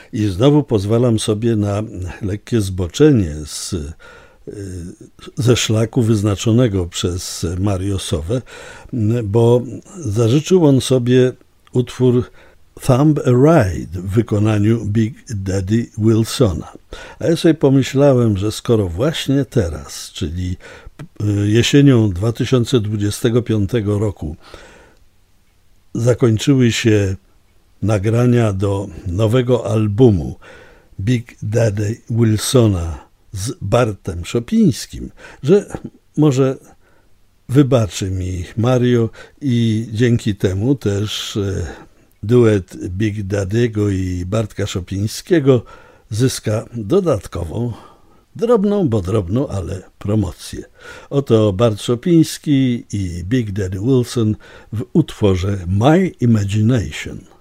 I znowu pozwalam sobie na lekkie zboczenie ze szlaku wyznaczonego przez Mario Sowę, bo zażyczył on sobie utwór Thumb a Ride w wykonaniu Big Daddy Wilsona. A ja sobie pomyślałem, że skoro właśnie teraz, czyli jesienią 2025 roku, zakończyły się nagrania do nowego albumu Big Daddy Wilsona z Bartem Szopińskim, że może wybaczy mi Mario i dzięki temu też duet Big Daddy'ego i Bartka Szopińskiego zyska dodatkową, drobną, ale promocję. Oto Bart Szopiński i Big Daddy Wilson w utworze My Imagination.